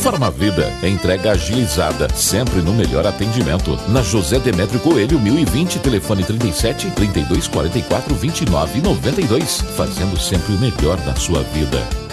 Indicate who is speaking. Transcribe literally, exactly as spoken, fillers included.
Speaker 1: Farmavida, entrega agilizada, sempre no melhor atendimento. Na José Demétrio Coelho, mil e vinte, telefone trinta e sete, trinta e dois, quarenta e quatro, vinte e nove, noventa e dois. Fazendo sempre o melhor na sua vida.